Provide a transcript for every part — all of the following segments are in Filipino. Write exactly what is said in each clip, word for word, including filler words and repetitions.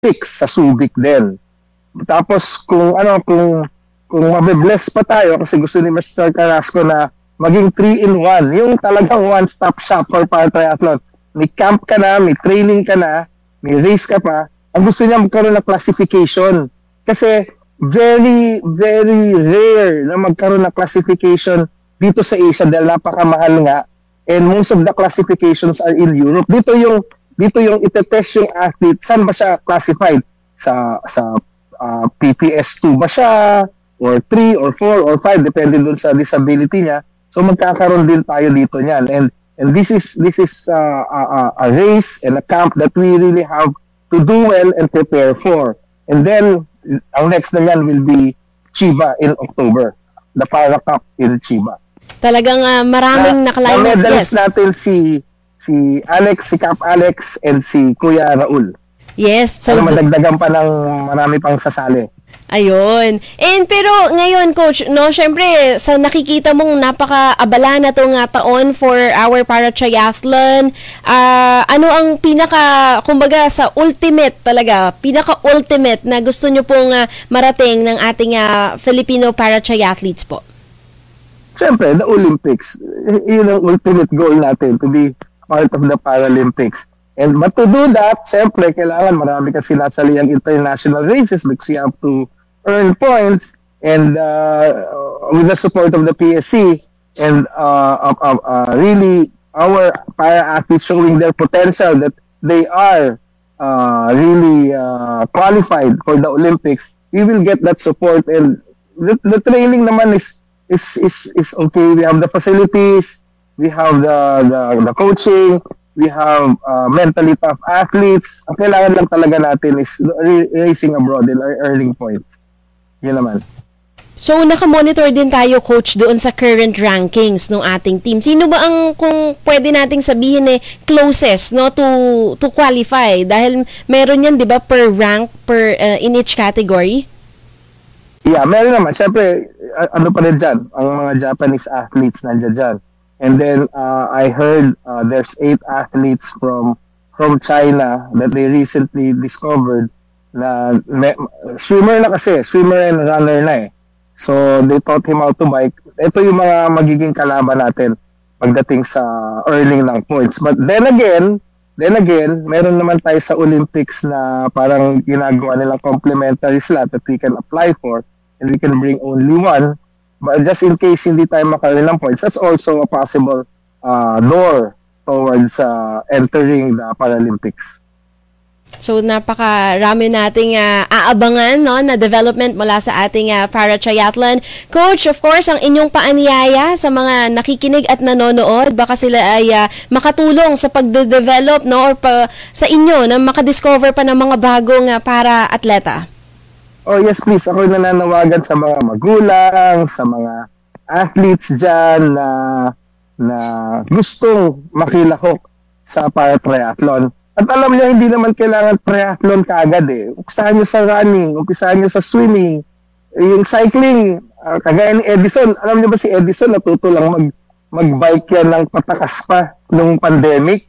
six sa Subic din. Tapos kung ano, kung kung mabe-bless pa tayo kasi gusto ni Mister Carrasco na maging three in one, yung talagang one-stop shop for para triathlon. May camp ka na, may training ka na, may race ka pa. Ang gusto niya magkaroon ng classification. Kasi very, very rare na magkaroon ng classification dito sa Asia dahil napakamahal nga. And most of the classifications are in Europe. Dito yung dito yung itetest yung athlete, saan ba siya classified? Sa sa uh, P P S two ba siya? Or three, or four, or five, depende dun sa disability niya. So magkakaroon din tayo dito niyan. And and this is this is uh, a, a race and a camp that we really have to do well and prepare for. And then, ang next na yan will be Chiba in October. The Para Cup in Chiba. Talagang uh, maraming na, nakaline up. Yes. natin si si Alex, si Cap Alex, and si Kuya Raul. Yes. So, so madagdagan pa ng marami pang sasali. Ayun. And pero ngayon, Coach, no, syempre, sa nakikita mong napaka-abala na itong uh, taon for our para-triathlon, uh, ano ang pinaka, kumbaga, sa ultimate talaga, pinaka-ultimate na gusto nyo pong uh, marating ng ating uh, Filipino para-triathletes po? Syempre, the Olympics. Yun ang ultimate goal natin, to be part of the Paralympics. And but to do that, syempre, kailangan marami kasi nasaliang international races because you have to earn points and uh, with the support of the P S C and uh, uh, uh, really our para-athletes showing their potential that they are uh, really uh, qualified for the Olympics, we will get that support. And the, the training naman is, is, is, is okay. We have the facilities, we have the, the, the coaching, we have uh, mentally tough athletes. Ang kailangan lang talaga natin is racing abroad and earning points. Yun naman. So, nakamonitor din tayo, Coach, doon sa current rankings ng ating team. Sino ba ang, kung pwede nating sabihin, eh, closest, no, to to qualify? Dahil meron yan, di ba, per rank, per uh, in each category? Yeah, meron naman. Siyempre, ano pa rin dyan? Ang mga Japanese athletes nandiyan dyan. And then, uh, I heard uh, there's eight athletes from from China that they recently discovered na me, swimmer na kasi, swimmer and runner na eh. So, they taught him how to bike. Ito yung mga magiging kalaban natin pagdating sa earning ng points. But then again, then again, meron naman tayo sa Olympics na parang ginagawa nilang complimentary slot that we can apply for and we can bring only one. But just in case hindi tayo makaroon ng points, that's also a possible uh, door towards uh, entering the Paralympics. So napakarami nating uh, aabangan, no, na development mula sa ating uh, para-triathlon. Coach, of course, ang inyong paanyaya sa mga nakikinig at nanonood, baka sila ay uh, makatulong sa pagde-develop, no, or pa, sa inyo na makadiscover pa ng mga bagong uh, para-atleta. Oh yes, please. Ako nananawagan sa mga magulang, sa mga athletes dyan na, na gustong makilahok sa para-triathlon. At alam niyo, hindi naman kailangan triathlon kaagad eh. Umpisahan niyo sa running, umpisahan niyo sa swimming, yung cycling, uh, kagaya ni Edison. Alam niyo ba si Edison, natuto lang mag, mag-bike yan ng patakas pa nung pandemic.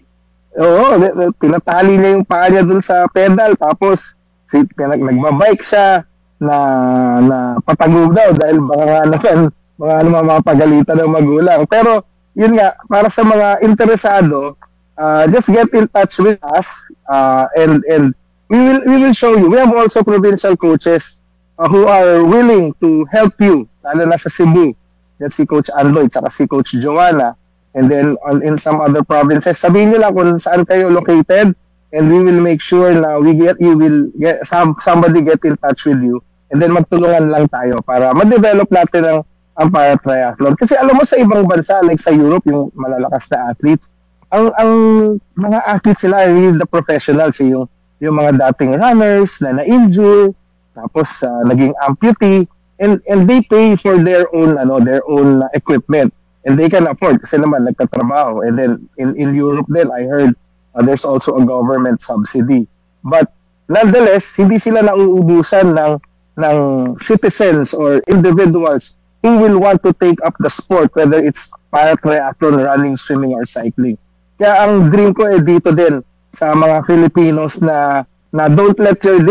Oo, pinatali niya yung paa niya dun sa pedal, tapos si, pinag, nagbabike siya na, na patagog daw dahil baka nga naman, mga, ano, mga pagalitan ng magulang. Pero yun nga, para sa mga interesado, Uh, just get in touch with us uh, and and we will we will show you. We have also provincial coaches uh, who are willing to help you, lalo na sa Cebu. That's si Coach Andoy tsaka si Coach Joanna. And then on, in some other provinces, sabihin nyo lang kung saan kayo located and we will make sure na we get you will get some, somebody get in touch with you and then magtulungan lang tayo para ma-develop natin ang ang para-triathlon. Kasi alam mo sa ibang bansa like sa Europe, yung malalakas na athletes, ang ang mga athletes sila are really the professionals, eh, yung yung mga dating runners na na-injure tapos uh, naging amputee and and they pay for their own ano their own uh, equipment and they can afford kasi naman nagtatrabaho. And then in in Europe then I heard uh, there's also a government subsidy, but nonetheless hindi sila nauubusan ng ng citizens or individuals who will want to take up the sport, whether it's para-triathlon, running, swimming or cycling. Kaya ang dream ko eh dito din sa mga Filipinos na na don't let your